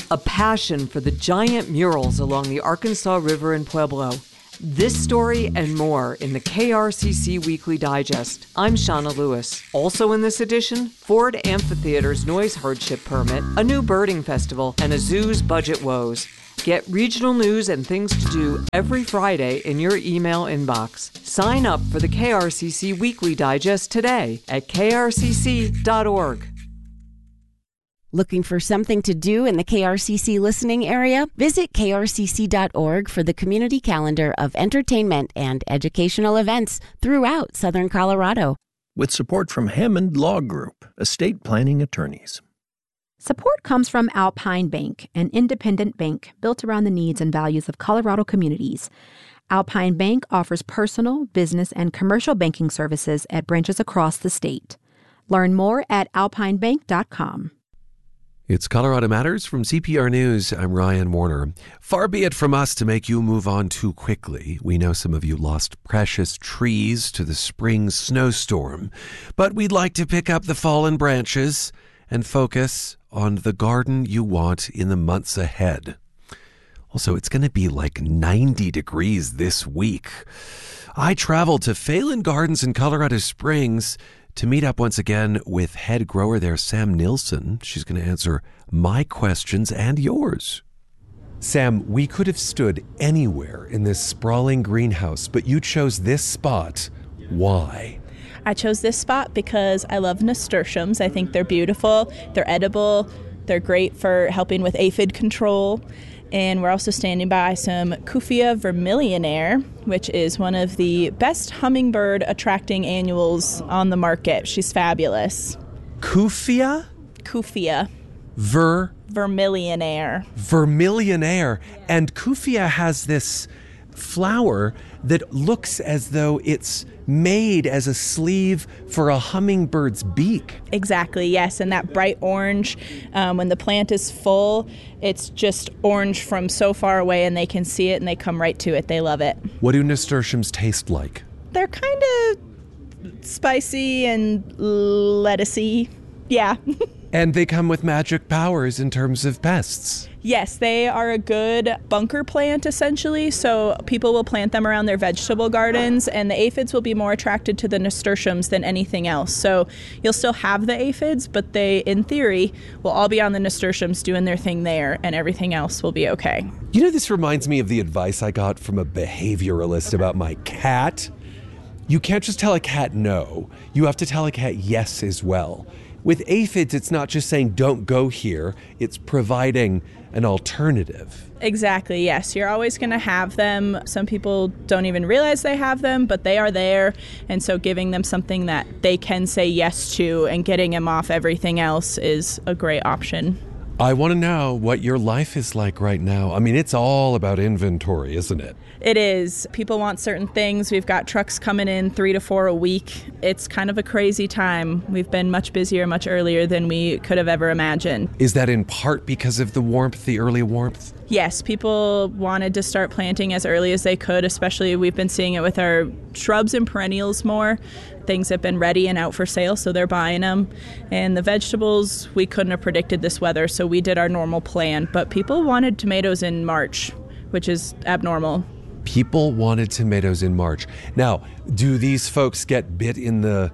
a passion for the giant murals along the Arkansas River in Pueblo. This story and more in the KRCC Weekly Digest. I'm Shauna Lewis. Also in this edition, Ford Amphitheater's noise hardship permit, a new birding festival, and a zoo's budget woes. Get regional news and things to do every Friday in your email inbox. Sign up for the KRCC Weekly Digest today at krcc.org. Looking for something to do in the KRCC listening area? Visit krcc.org for the community calendar of entertainment and educational events throughout Southern Colorado. With support from Hammond Law Group, estate planning attorneys. Support comes from Alpine Bank, an independent bank built around the needs and values of Colorado communities. Alpine Bank offers personal, business, and commercial banking services at branches across the state. Learn more at alpinebank.com. It's Colorado Matters from CPR News. I'm Ryan Warner. Far be it from us to make you move on too quickly. We know some of you lost precious trees to the spring snowstorm, but we'd like to pick up the fallen branches and focus on the garden you want in the months ahead. Also, it's going to be like 90 degrees this week. I traveled to Phelan Gardens in Colorado Springs to meet up once again with head grower there, Sam Nilsson. She's going to answer my questions and yours. Sam, we could have stood anywhere in this sprawling greenhouse, but you chose this spot. Why? I chose this spot because I love nasturtiums. I think they're beautiful, they're edible, they're great for helping with aphid control. And we're also standing by some Kufia vermillionaire, which is one of the best hummingbird attracting annuals on the market. She's fabulous. Kufia? Kufia. Vermillionaire. Vermillionaire. And Kufia has this flower that looks as though it's made as a sleeve for a hummingbird's beak. Exactly, yes. And that bright orange, when the plant is full, it's just orange from so far away and they can see it and they come right to it. They love it. What do nasturtiums taste like? They're kind of spicy and lettucey. Yeah. And they come with magic powers in terms of pests. Yes, they are a good bunker plant, essentially. So people will plant them around their vegetable gardens, and the aphids will be more attracted to the nasturtiums than anything else. So you'll still have the aphids, but they, in theory, will all be on the nasturtiums doing their thing there, and everything else will be okay. You know, this reminds me of the advice I got from a behavioralist about my cat. You can't just tell a cat no. You have to tell a cat yes as well. With aphids, it's not just saying don't go here, it's providing an alternative. Exactly, yes. You're always going to have them. Some people don't even realize they have them, but they are there. And so giving them something that they can say yes to and getting them off everything else is a great option. I want to know what your life is like right now. I mean, it's all about inventory, isn't it? It is. People want certain things. We've got trucks coming in 3 to 4 a week. It's kind of a crazy time. We've been much busier, much earlier than we could have ever imagined. Is that in part because of the warmth, the early warmth? Yes, people wanted to start planting as early as they could, especially we've been seeing it with our shrubs and perennials more. Things have been ready and out for sale, so they're buying them. And the vegetables, we couldn't have predicted this weather, so we did our normal plan. But people wanted tomatoes in March, which is abnormal. People wanted tomatoes in March. Now, do these folks get bit in the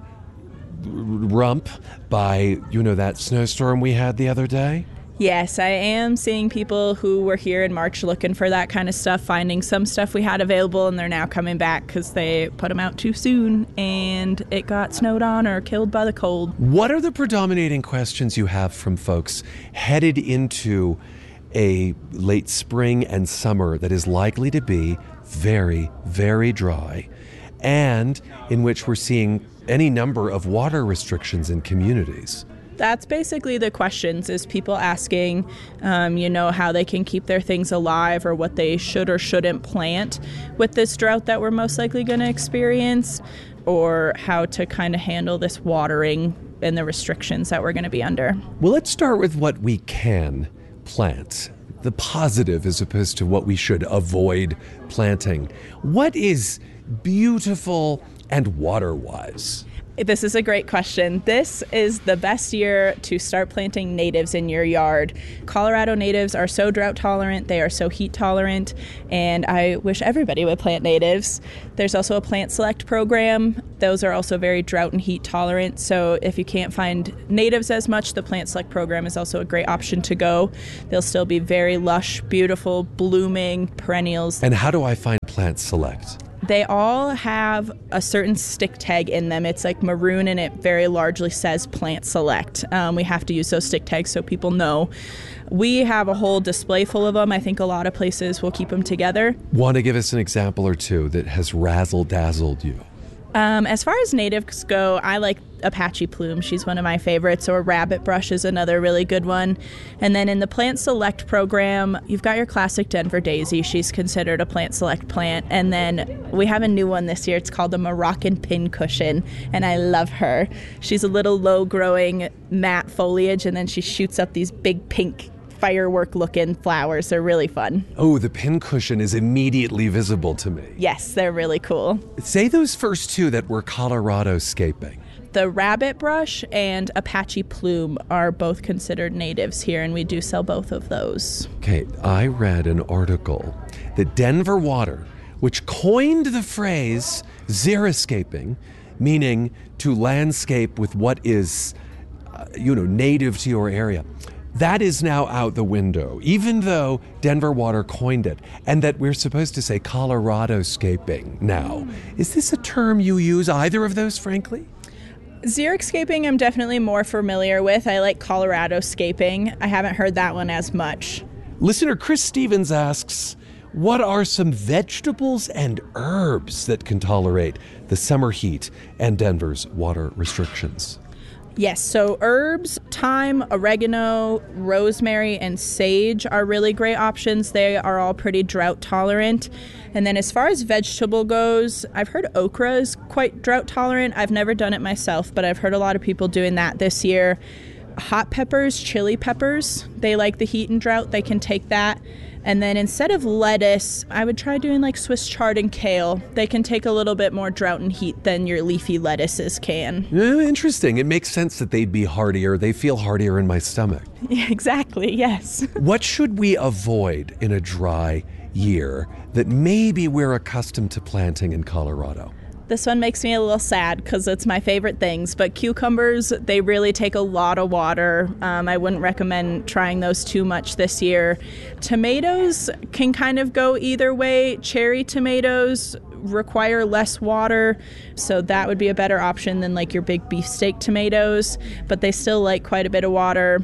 rump by, that snowstorm we had the other day? Yes, I am seeing people who were here in March looking for that kind of stuff, finding some stuff we had available, and they're now coming back because they put them out too soon and it got snowed on or killed by the cold. What are the predominating questions you have from folks headed into a late spring and summer that is likely to be very, very dry, and in which we're seeing any number of water restrictions in communities? That's basically the questions, is people asking, how they can keep their things alive or what they should or shouldn't plant with this drought that we're most likely going to experience, or how to kind of handle this watering and the restrictions that we're going to be under. Well, let's start with what we can plant, the positive as opposed to what we should avoid planting. What is beautiful and water-wise? This is a great question. This is the best year to start planting natives in your yard. Colorado natives are so drought tolerant, they are so heat tolerant, and I wish everybody would plant natives. There's also a plant select program. Those are also very drought and heat tolerant, so if you can't find natives as much, the plant select program is also a great option to go. They'll still be very lush, beautiful, blooming perennials. And how do I find Plant Select? They all have a certain stick tag in them. It's like maroon and it very largely says Plant Select. We have to use those stick tags so people know. We have a whole display full of them. I think a lot of places will keep them together. Want to give us an example or two that has razzle-dazzled you? As far as natives go, I like Apache Plume. She's one of my favorites. Or Rabbit Brush is another really good one. And then in the Plant Select program, you've got your classic Denver Daisy. She's considered a Plant Select plant. And then we have a new one this year. It's called the Moroccan Pincushion, and I love her. She's a little low-growing matte foliage, and then she shoots up these big pink firework-looking flowers. They're really fun. Oh, the pincushion is immediately visible to me. Yes, they're really cool. Say those first two that were Colorado-scaping. The Rabbit Brush and Apache Plume are both considered natives here, and we do sell both of those. Okay, I read an article that Denver Water, which coined the phrase xeriscaping, meaning to landscape with what is, native to your area, that is now out the window, even though Denver Water coined it, and that we're supposed to say Colorado-scaping now. Is this a term you use, either of those, frankly? Xeriscaping I'm definitely more familiar with. I like Colorado-scaping. I haven't heard that one as much. Listener Chris Stevens asks, what are some vegetables and herbs that can tolerate the summer heat and Denver's water restrictions? Yes, so herbs, thyme, oregano, rosemary, and sage are really great options. They are all pretty drought tolerant. And then as far as vegetable goes, I've heard okra is quite drought tolerant. I've never done it myself, but I've heard a lot of people doing that this year. Hot peppers, chili peppers, they like the heat and drought. They can take that. And then instead of lettuce, I would try doing like Swiss chard and kale. They can take a little bit more drought and heat than your leafy lettuces can. Interesting. It makes sense that they'd be hardier. They feel hardier in my stomach. Yeah, exactly, yes. What should we avoid in a dry year that maybe we're accustomed to planting in Colorado? This one makes me a little sad because it's my favorite things, but cucumbers, they really take a lot of water. I wouldn't recommend trying those too much this year. Tomatoes can kind of go either way. Cherry tomatoes require less water, so that would be a better option than like your big beefsteak tomatoes, but they still like quite a bit of water.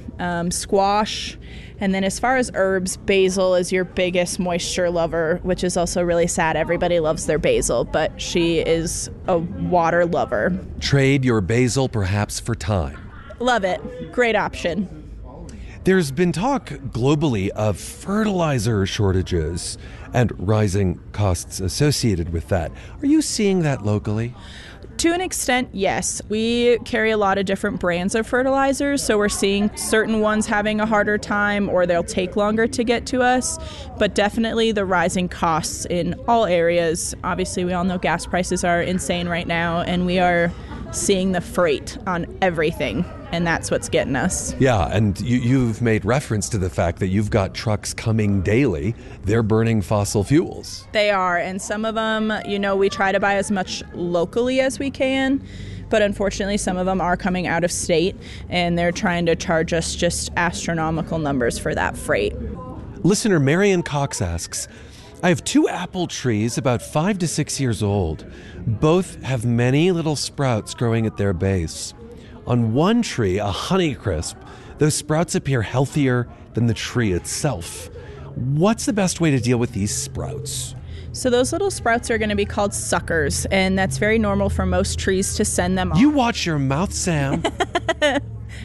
Squash. And then as far as herbs, basil is your biggest moisture lover, which is also really sad. Everybody loves their basil, but she is a water lover. Trade your basil perhaps for thyme. Love it. Great option. There's been talk globally of fertilizer shortages and rising costs associated with that. Are you seeing that locally? To an extent, yes. We carry a lot of different brands of fertilizers, so we're seeing certain ones having a harder time or they'll take longer to get to us, but definitely the rising costs in all areas. Obviously, we all know gas prices are insane right now, and we are seeing the freight on everything, and that's what's getting us. Yeah, and you've made reference to the fact that you've got trucks coming daily. They're burning fossil fuels. They are, and some of them, we try to buy as much locally as we can, but unfortunately some of them are coming out of state, and they're trying to charge us just astronomical numbers for that freight. Listener Marion Cox asks, I have 2 apple trees about 5 to 6 years old. Both have many little sprouts growing at their base. On one tree, a Honeycrisp, those sprouts appear healthier than the tree itself. What's the best way to deal with these sprouts? So those little sprouts are going to be called suckers, and that's very normal for most trees to send them off. You watch your mouth, Sam.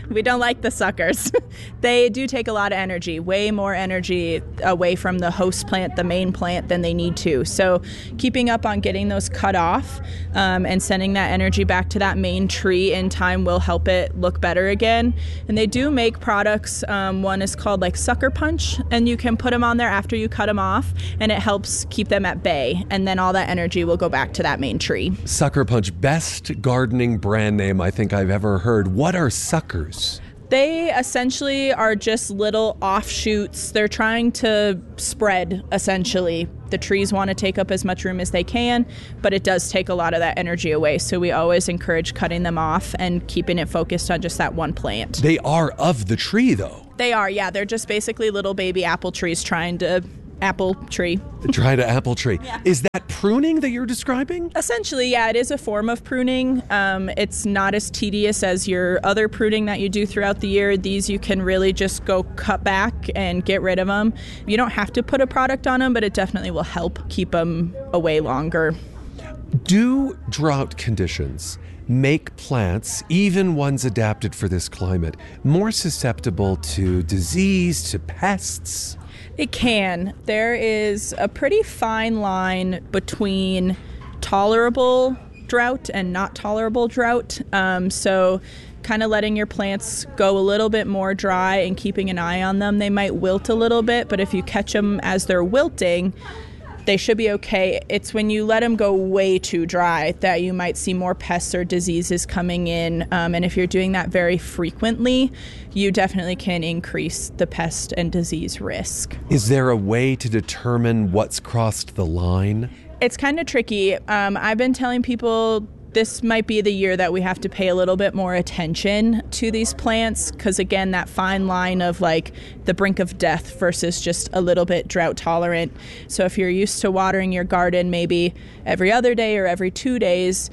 We don't like the suckers. They do take a lot of energy, way more energy away from the host plant, the main plant, than they need to. So keeping up on getting those cut off and sending that energy back to that main tree in time will help it look better again. And they do make products. One is called like Sucker Punch, and you can put them on there after you cut them off, and it helps keep them at bay. And then all that energy will go back to that main tree. Sucker Punch, best gardening brand name I think I've ever heard. What are suckers? They essentially are just little offshoots. They're trying to spread, essentially. The trees want to take up as much room as they can, but it does take a lot of that energy away. So we always encourage cutting them off and keeping it focused on just that one plant. They are of the tree, though. They are, yeah. They're just basically little baby apple trees trying to apple tree. Try to apple tree. Yeah. Is that pruning that you're describing? Essentially, yeah, it is a form of pruning. It's not as tedious as your other pruning that you do throughout the year. These you can really just go cut back and get rid of them. You don't have to put a product on them, but it definitely will help keep them away longer. Do drought conditions make plants, even ones adapted for this climate, more susceptible to disease, to pests? It can. There is a pretty fine line between tolerable drought and not tolerable drought. So kind of letting your plants go a little bit more dry and keeping an eye on them. They might wilt a little bit, but if you catch them as they're wilting, they should be okay. It's when you let them go way too dry that you might see more pests or diseases coming in. And if you're doing that very frequently, you definitely can increase the pest and disease risk. Is there a way to determine what's crossed the line? It's kind of tricky. I've been telling people this might be the year that we have to pay a little bit more attention to these plants because, again, that fine line of like the brink of death versus just a little bit drought tolerant. So if you're used to watering your garden maybe every other day or every 2 days,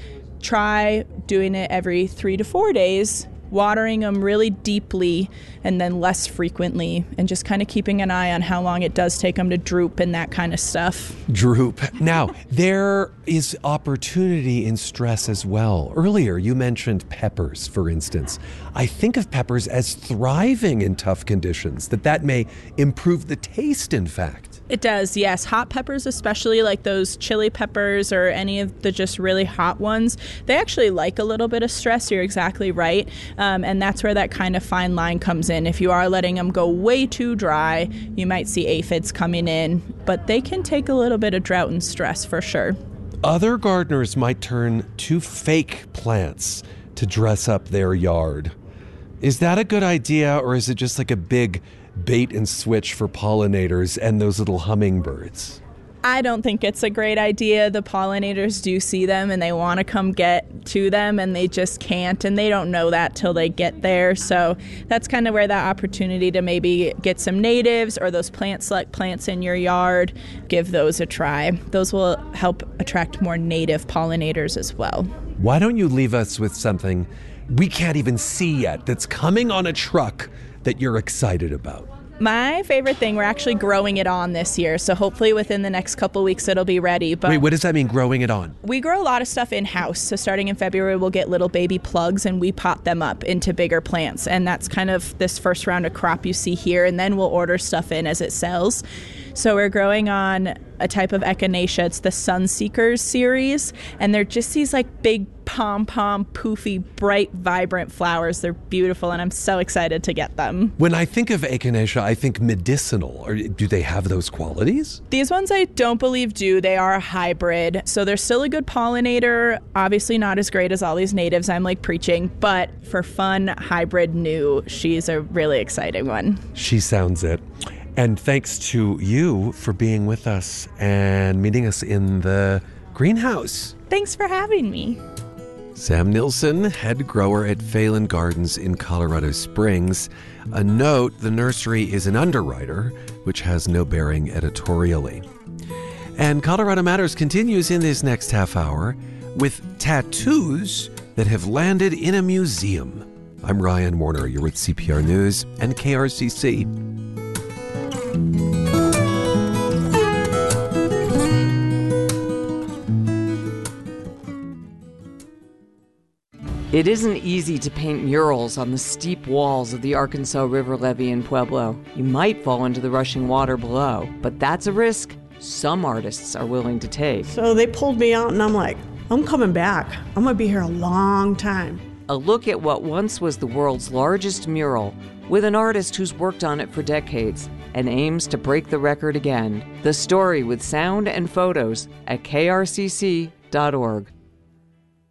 try doing it every 3 to 4 days, watering them really deeply and then less frequently, and just kind of keeping an eye on how long it does take them to droop and that kind of stuff. Droop. Now, there is opportunity in stress as well. Earlier, you mentioned peppers, for instance. I think of peppers as thriving in tough conditions, that may improve the taste, in fact. It does, yes. Hot peppers, especially like those chili peppers or any of the just really hot ones, they actually like a little bit of stress. You're exactly right. And that's where that kind of fine line comes in. If you are letting them go way too dry, you might see aphids coming in, but they can take a little bit of drought and stress for sure. Other gardeners might turn to fake plants to dress up their yard. Is that a good idea, or is it just like a big bait and switch for pollinators and those little hummingbirds? I don't think it's a great idea. The pollinators do see them and they want to come get to them and they just can't, and they don't know that till they get there. So that's kind of where that opportunity to maybe get some natives or those plant select plants in your yard, give those a try. Those will help attract more native pollinators as well. Why don't you leave us with something we can't even see yet that's coming on a truck that you're excited about? My favorite thing, we're actually growing it on this year, so hopefully within the next couple weeks it'll be ready. But wait, what does that mean, growing it on? We grow a lot of stuff in-house, so starting in February we'll get little baby plugs and we pot them up into bigger plants, and that's kind of this first round of crop you see here, and then we'll order stuff in as it sells. So we're growing on a type of echinacea. It's the Sunseekers series, and they're just these like big pom-pom, poofy, bright, vibrant flowers. They're beautiful, and I'm so excited to get them. When I think of echinacea, I think medicinal. Or do they have those qualities? These ones I don't believe do. They are a hybrid, so they're still a good pollinator. Obviously not as great as all these natives I'm like preaching, but for fun, hybrid, new, she's a really exciting one. She sounds it. And thanks to you for being with us and meeting us in the greenhouse. Thanks for having me. Sam Nilsson, head grower at Phelan Gardens in Colorado Springs. A note, the nursery is an underwriter, which has no bearing editorially. And Colorado Matters continues in this next half hour with tattoos that have landed in a museum. I'm Ryan Warner. You're with CPR News and KRCC. It isn't easy to paint murals on the steep walls of the Arkansas River levee in Pueblo. You might fall into the rushing water below, but that's a risk some artists are willing to take. So they pulled me out and I'm like, I'm coming back. I'm gonna be here a long time. A look at what once was the world's largest mural with an artist who's worked on it for decades and aims to break the record again. The story with sound and photos at krcc.org.